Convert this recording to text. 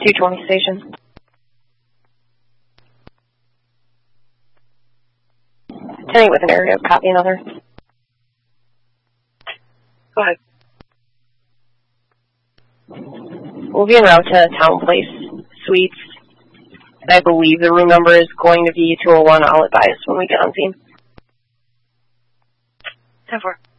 220 station. Tenny with an area, copy another. Go ahead. We'll be en route to Town Place Suites. I believe the room number is going to be 201. I'll advise when we get on scene. 10-4.